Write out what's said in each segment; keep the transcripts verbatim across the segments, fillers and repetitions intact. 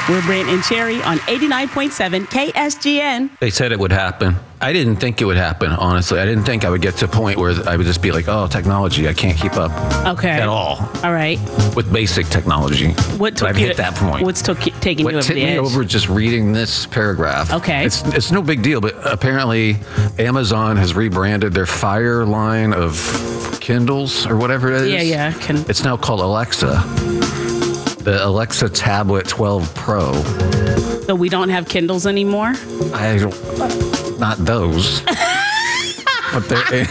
We're Brent and Cherry on eighty-nine point seven K S G N. They said it would happen. I didn't think it would happen, honestly. I didn't think I would get to a point where I would just be like, oh, technology, I can't keep up. Okay. At all. All right. With basic technology. What took but I've you hit to, that point. What's took, taking what you over tipped the me edge? over just reading this paragraph. Okay. It's it's no big deal, but apparently Amazon has rebranded their Fire line of Kindles or whatever it is. Yeah, yeah. Can... It's now called Alexa. The Alexa Tablet twelve Pro. So we don't have Kindles anymore? I don't, not those. but,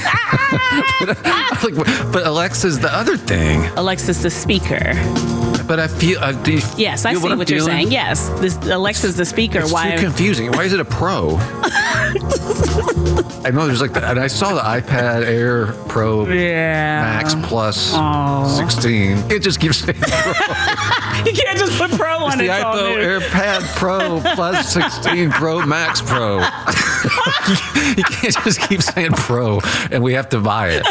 but, but Alexa's the other thing. Alexa's the speaker. But I feel. Uh, do you yes, I feel see what, what you're saying. Yes, this Alexa's the speaker. It's Why? too confusing. Why is it a Pro? I know there's like that, and I saw the iPad Air Pro yeah. Max Plus oh. sixteen. It just keeps saying Pro. You can't just put Pro on it. It's the iPhone AirPad Pro Plus sixteen Pro Max Pro. You can't just keep saying Pro, and we have to buy it.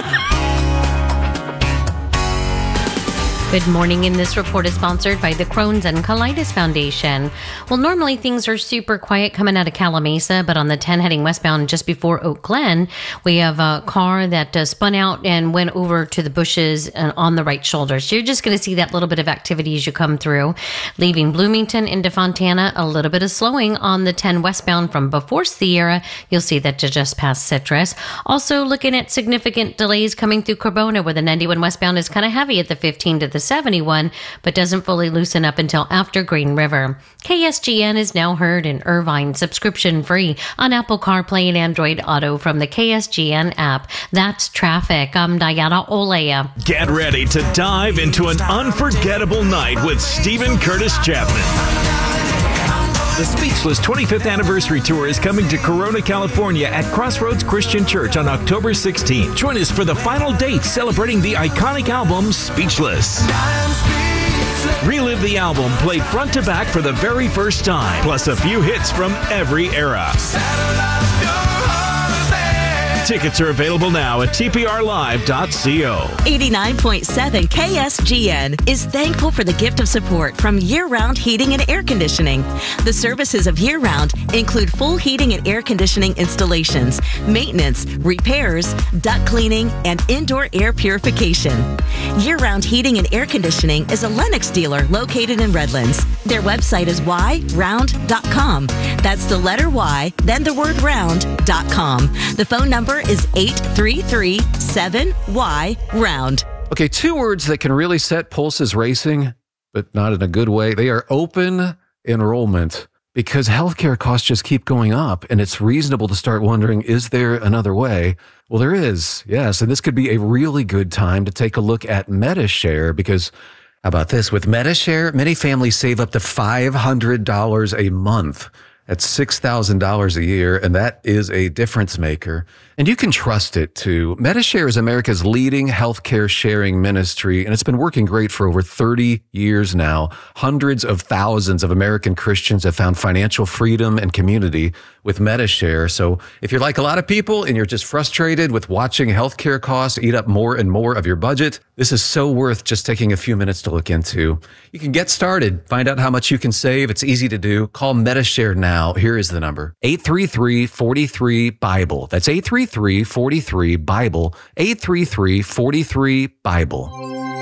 Good morning, and this report is sponsored by the Crohn's and Colitis Foundation. Well, normally things are super quiet coming out of Calamasa, but on the ten heading westbound just before Oak Glen, we have a car that uh, spun out and went over to the bushes and on the right shoulder. So you're just going to see that little bit of activity as you come through. Leaving Bloomington into Fontana, a little bit of slowing on the ten westbound from before Sierra. You'll see that to just past Citrus. Also looking at significant delays coming through Carbona, where the ninety-one westbound is kind of heavy at the fifteen to the seventy-one, but doesn't fully loosen up until after Green River. K S G N is now heard in Irvine, subscription free on Apple CarPlay and Android Auto from the K S G N app. That's traffic. I'm Diana Olea. Get ready to dive into an unforgettable night with Stephen Curtis Chapman. The Speechless twenty-fifth Anniversary Tour is coming to Corona, California at Crossroads Christian Church on October sixteenth. Join us for the final date celebrating the iconic album Speechless. Relive the album played front to back for the very first time, plus a few hits from every era. Tickets are available now at T P R live dot co. eighty-nine point seven K S G N is thankful for the gift of support from Year Round Heating and Air Conditioning. The services of Year Round include full heating and air conditioning installations, maintenance, repairs, duct cleaning, and indoor air purification. Year Round Heating and Air Conditioning is a Lennox dealer located in Redlands. Their website is y round dot com. That's the letter Y, then the word round dot com. The phone number is eight three three seven Y round. Okay, two words that can really set pulses racing, but not in a good way. They are open enrollment, because healthcare costs just keep going up, and it's reasonable to start wondering, is there another way? Well, there is, yes, and this could be a really good time to take a look at Medi-Share, because how about this? With Medi-Share, many families save up to five hundred dollars a month. That's six thousand dollars a year, and that is a difference maker. And you can trust it, too. Medi-Share is America's leading healthcare sharing ministry, and it's been working great for over thirty years now. Hundreds of thousands of American Christians have found financial freedom and community with Medi-Share. So if you're like a lot of people and you're just frustrated with watching healthcare costs eat up more and more of your budget, this is so worth just taking a few minutes to look into. You can get started, find out how much you can save. It's easy to do. Call Medi-Share now. Here is the number, eight three three, four three, Bible. That's eight three three, four three, Bible, eight three three, four three, Bible.